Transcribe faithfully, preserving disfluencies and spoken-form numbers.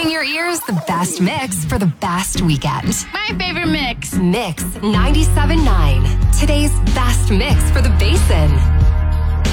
Giving your ears the best mix for the best weekend. My favorite mix. Mix ninety-seven point nine. Today's best mix for the Basin.